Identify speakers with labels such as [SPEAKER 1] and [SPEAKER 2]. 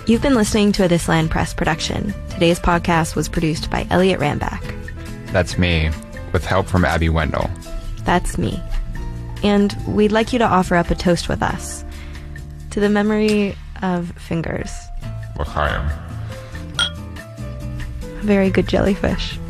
[SPEAKER 1] You've been listening to a This Land Press production. Today's podcast was produced by Elliot Rambach.
[SPEAKER 2] That's me, with help from Abby Wendell.
[SPEAKER 1] That's me. And we'd like you to offer up a toast with us. To the memory of Fingers.
[SPEAKER 2] L'chaim.
[SPEAKER 1] A very good jellyfish.